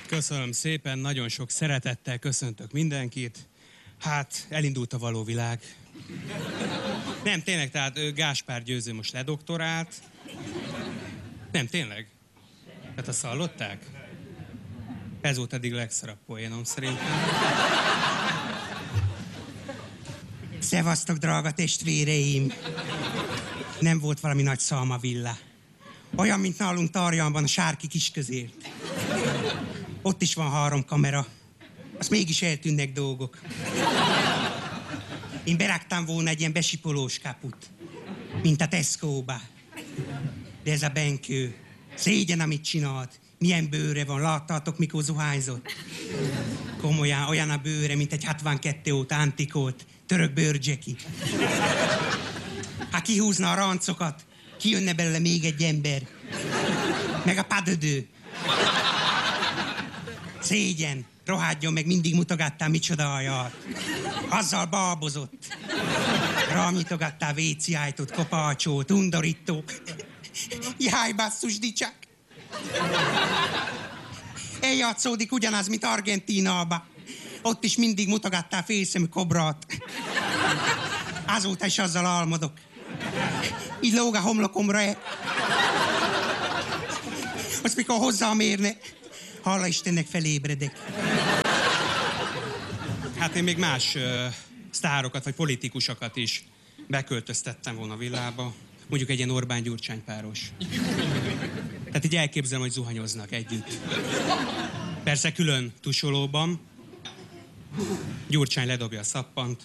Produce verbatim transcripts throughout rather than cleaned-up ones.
Köszönöm szépen, nagyon sok szeretettel köszöntök mindenkit. Hát, elindult a való világ. Nem, tényleg, tehát Gáspár Győző most ledoktorált. Nem, tényleg? Hát azt hallották? Ez volt eddig legszarabb poénom szerintem. Szevasztok, drága testvéreim! Nem volt valami nagy szalmavilla. Olyan, mint nálunk Tarjanban a Sárki Kisközért. Ott is van három kamera. Azt mégis eltűnnek dolgok. Én berágtam volna egy ilyen besipolós kaput, mint a Tesco-ba. De ez a Benkő, szégyen, amit csinált. Milyen bőre van, láttátok, mikor zuhányzott? Komolyan, olyan a bőre, mint egy hatvankettő óta antikót, török bőrdzseki. Ha kihúzna a rancokat, kijönne belőle még egy ember. Meg a padödő. Szégyen, rohadjon meg, mindig mutogattál, micsoda hajat. Azzal bábozott. Rám nyitogattál vécé ajtót, kopácsót, undorító. Jaj, basszus, dicsák. Eljátszódik ugyanaz, mint Argentínába. Ott is mindig mutogattál félszemű kobrát. Azóta is azzal álmodok. Így lóg a homlokomra. Azt mikor hozzám érne, hála Istennek felébredek. Hát én még más uh, sztárokat vagy politikusokat is beköltöztettem volna a villába. Mondjuk egy ilyen Orbán-Gyurcsány páros. Tehát így elképzelem, hogy zuhanyoznak együtt. Persze külön tusolóban. Gyurcsány ledobja a szappant.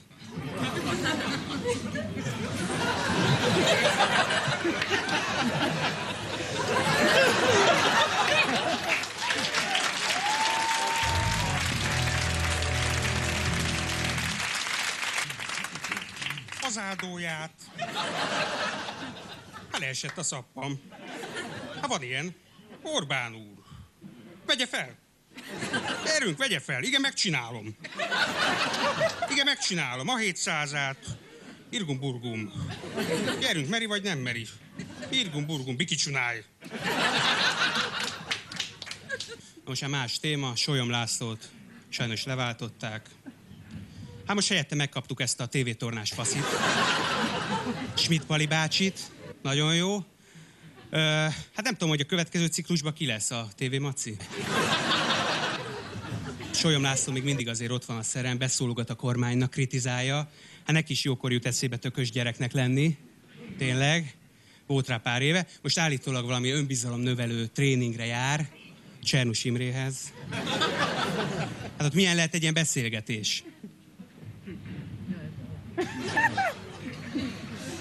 Az áldóját. Hát leesett a szappam. Hát van ilyen. Orbán úr. Vegye fel. Gyerünk, vegye fel. Igen, megcsinálom. Igen, megcsinálom. A hétszázát. Irgum burgum. Gyerünk, meri vagy nem meri? Irgum burgum, bikicsunálj. Most a más téma. Solyom Lászlót sajnos leváltották. Hát most helyette megkaptuk ezt a tévétornás faszit. Schmidt Pali bácsit. Nagyon jó. Uh, hát nem tudom, hogy a következő ciklusban ki lesz a té vé Maci. Solyom László még mindig azért ott van a szerem, beszólogat a kormánynak, kritizálja. Hát neki is jókor jut eszébe tökös gyereknek lenni. Tényleg. Volt rá pár éve. Most állítólag valami önbizalomnövelő tréningre jár. Csernus Imréhez. Hát ott milyen lehet egy ilyen beszélgetés?